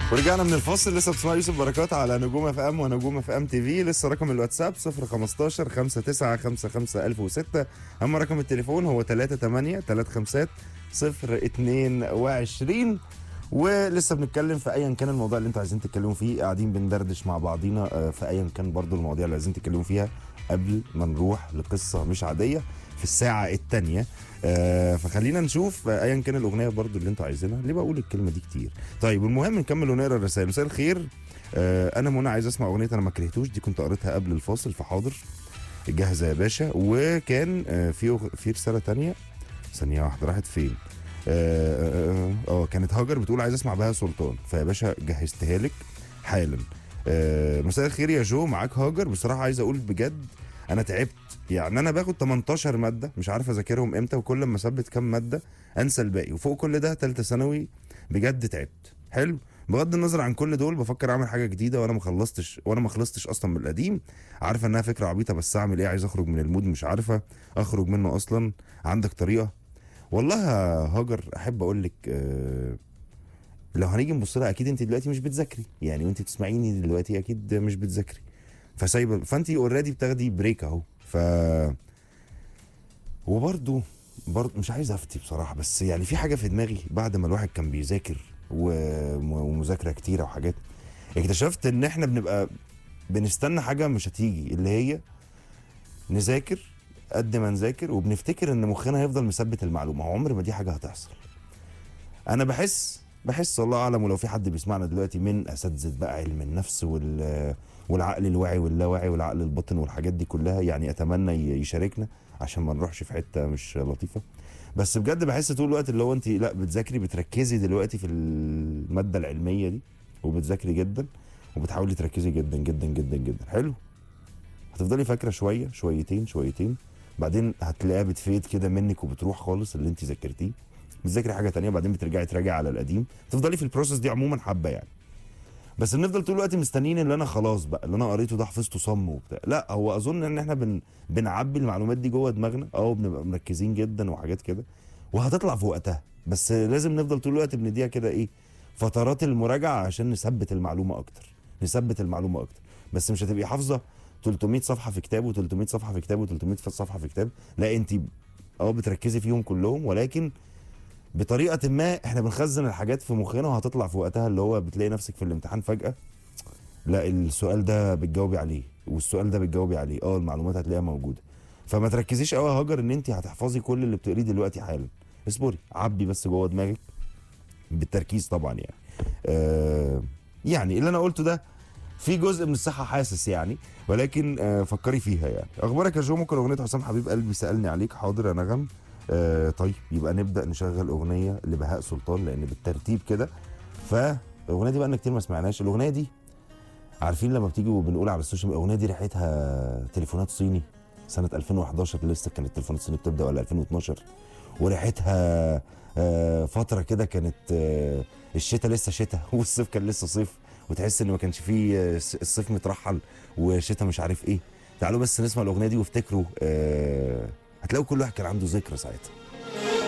ورجعنا من الفاصل. لسه بتسمع يوسف بركات على نجوم اف ام ونجوم اف ام تي في. لسه رقم الواتساب 015 59 55 1006. اما رقم التليفون هو 38 35 022. ولسه بنتكلم في ايا كان الموضوع اللي انتوا عايزين تتكلموا فيه، قاعدين بندردش مع بعضينا في ايا كان برضو المواضيع اللي عايزين تتكلموا فيها قبل ما نروح لقصه مش عاديه في الساعه الثانيه. فخلينا نشوف ايا كان الاغنيه برضو اللي انتوا عايزينها. ليه بقول الكلمه دي كتير؟ طيب المهم نكمل ونقرا الرسائل. مساء الخير، انا منى عايز اسمع اغنيه انا ما كرهتوش، دي كنت قريتها قبل الفاصل فحاضر جاهزه يا باشا. وكان في رساله تانية، ثانيه واحده راحت فين؟ كانت هاجر بتقول عايز اسمع بهاء سلطان، فيا باشا جهزتها لك حالا. مساء الخير يا جو، معاك هاجر. بصراحه عايز اقول بجد انا تعبت، يعني انا باخد 18 ماده مش عارف اذاكرهم امتى، وكل ما اثبت كام ماده انسى الباقي، وفوق كل ده ثالثه ثانوي. بجد تعبت. حلو، بغض النظر عن كل دول بفكر اعمل حاجه جديده وانا ما خلصتش اصلا من القديم. عارفه انها فكره عبيطه بس اعمل ايه؟ عايز اخرج من المود مش عارفه اخرج منه اصلا. عندك طريقه؟ والله يا هاجر احب اقول لك لو هنيجي نبص لها اكيد انت دلوقتي مش بتذاكري، يعني وانت بتسمعيني دلوقتي اكيد مش بتذاكري، فانت اوريدي بتاخدي بريك اهو. وبرده مش عايز افتي بصراحه، بس يعني في حاجه في دماغي بعد ما الواحد كان بيذاكر ومذاكره كتيره وحاجات، اكتشفت ان احنا بنبقى بنستنى حاجه مش هتيجي، اللي هي نذاكر قد ما نذاكر وبنفتكر ان مخنا هيفضل مثبت المعلومه. عمر ما دي حاجه هتحصل. انا بحس الله اعلم، ولو في حد بيسمعنا دلوقتي من اساتذه بقى علم النفس والعقل الواعي واللاواعي والعقل الباطن والحاجات دي كلها، يعني اتمنى يشاركنا عشان ما نروحش في حته مش لطيفه. بس بجد بحس طول الوقت اللي هو انت لا بتذاكري، بتركزي دلوقتي في الماده العلميه دي وبتذاكري جدا وبتحاولي تركزي جدا جدا جدا جدا. حلو، هتفضلي فاكره شويه شويتين بعدين هتلاقيها بتفيد كده منك وبتروح خالص اللي انت ذاكرتيه، بتذاكري حاجه تانية بعدين بترجعي تراجعي على القديم. تفضلي في البروسيس دي عموما حبه يعني. بس بنفضل طول الوقت مستنيين اللي انا خلاص بقى اللي انا قريته ده حفظته صم وبتاع. لا، هو اظن ان احنا بنعبي المعلومات دي جوه دماغنا وبنبقى مركزين جدا وحاجات كده، وهتطلع في وقتها. بس لازم نفضل طول الوقت بنديها كده ايه، فترات المراجعه عشان نثبت المعلومه اكتر. بس مش هتبقي حافظه 300 صفحه في كتاب و300 صفحه في كتاب و300 صفحه في كتاب. لا، انت بتركزي فيهم كلهم، ولكن بطريقه ما احنا بنخزن الحاجات في مخنا وهتطلع في وقتها، اللي هو بتلاقي نفسك في الامتحان فجاه لا السؤال ده بتجاوبي عليه والسؤال ده بتجاوبي عليه، المعلومات هتلاقيها موجوده. فما تركزيش قوي يا هاجر ان انت هتحفظي كل اللي بتقريه دلوقتي حالا. اصبري، عبي بس جوه دماغك بالتركيز طبعا يعني. يعني اللي انا قلته ده في جزء من الصحه حاسس يعني، ولكن فكري فيها يعني. اخبارك يا جو؟ ممكن اغنيه حسام حبيب قلبي سالني عليك؟ حاضر يا نغم. طيب يبقى نبدا نشغل اغنيه لبهاء سلطان لان بالترتيب كده. فالاغنيه دي بقى كتير ما سمعناش. الاغنيه دي عارفين لما بتيجي وبنقول على السوشيال الاغنيه دي ريحتها تليفونات صيني سنه 2011، لسه كانت التليفونات الصيني بتبدا ولا 2012، وريحتها فتره كده كانت الشتاء لسه شتاء والصيف كان لسه صيف، وتحس ان ما كانش فيه الصيف مترحل وشتاء مش عارف ايه. تعالوا بس نسمع الاغنيه دي وافتكروا، هتلاقوا كل واحد كان عنده ذكرى ساعتها.